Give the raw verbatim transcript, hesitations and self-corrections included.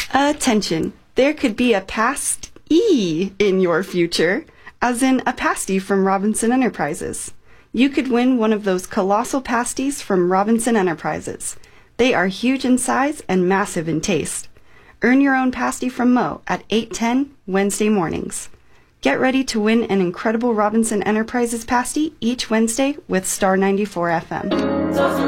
Attention! There could be a past E in your future, as in a pasty from Robinson Enterprises. You could win one of those colossal pasties from Robinson Enterprises. They are huge in size and massive in taste. Earn your own pasty from Mo at eight ten Wednesday mornings. Get ready to win an incredible Robinson Enterprises pasty each Wednesday with Star ninety-four F M.